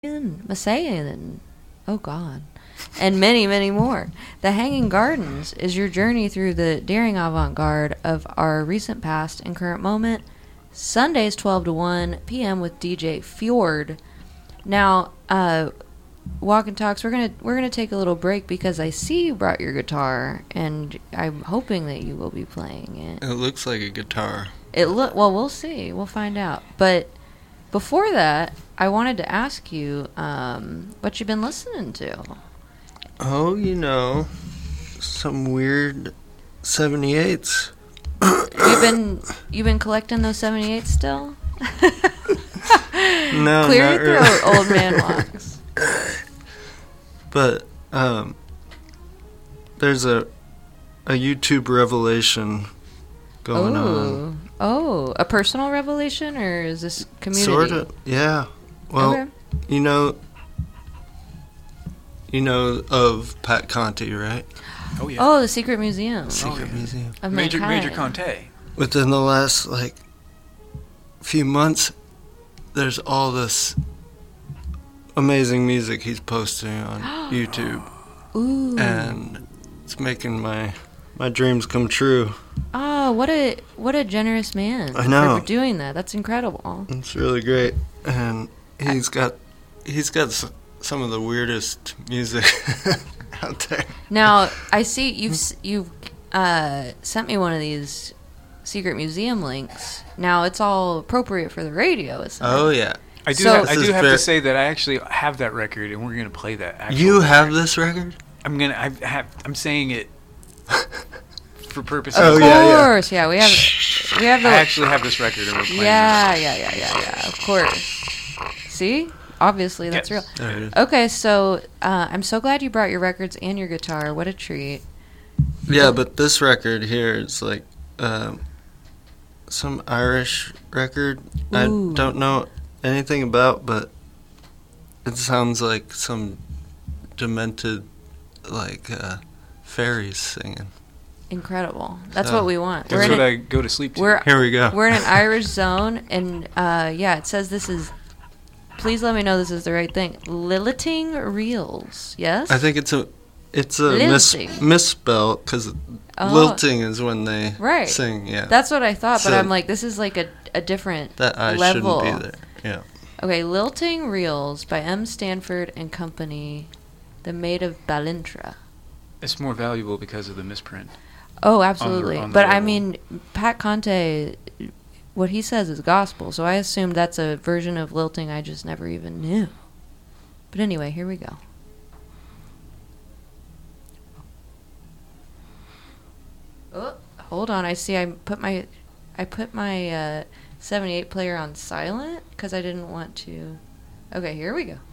Masayan, oh God, and many, many more. The Hanging Gardens is your journey through the daring avant-garde of our recent past and current moment. Sundays 12 to 1 p.m. with DJ Fjord. Now, Walk and Talks, we're gonna take a little break because I see you brought your guitar, and I'm hoping that you will be playing it. It looks like a guitar. Well, we'll see. We'll find out. But before that, I wanted to ask you what you've been listening to. Oh, some weird 78s. You've been collecting those 78s still? No, Clear not your really. throat, old man walks. But there's a YouTube revelation going on. Oh, a personal revelation, or is this community? Sort of, yeah. Well, Okay. you know of Pat Conte, right? Oh yeah. Oh, the Secret Museum. Secret Museum. Of Major Mankind. Conte. Within the last few months, there's all this amazing music he's posting on YouTube, Ooh. and it's making my dreams come true. Oh, what a generous man. I know. For doing that. That's incredible. It's really great, and he's got some of the weirdest music out there. Now, I see you've sent me one of these Secret Museum links. Now, it's all appropriate for the radio, isn't it? Oh yeah, I do. So- I do have to say that I actually have that record, and we're gonna play that. you have record. this record? I'm saying it for purposes. Oh, Of yeah. course, yeah. We have the. I actually have this record, and we're playing. Yeah. Of course. See, obviously that's Yes. real. There it is. Okay, so I'm so glad you brought your records and your guitar. What a treat. Yeah, but this record here is some Irish record. Ooh. I don't know anything about, but it sounds like some demented fairies singing. Incredible. That's So- what we want. That's in what a- I go to sleep to. we're Here we go. we're in an Irish zone, and it says this is. Please let me know this is the right thing. Lilting Reels. Yes. I think it's a Lilting. misspell because Oh. lilting is when they Right. sing. Yeah, That's what I thought, but So- I'm like, this is like a different that I level. shouldn't be there. Yeah. Okay, Lilting Reels by M. Stanford and Company, the Maid of Ballintra. It's more valuable because of the misprint. Oh, absolutely. on the But I label. mean, Pat Conte, what he says is gospel, so I assumed that's a version of lilting I just never even knew. But anyway, here we go. Oh, hold on. I see. I put my 78 player on silent because I didn't want to. Okay, here we go.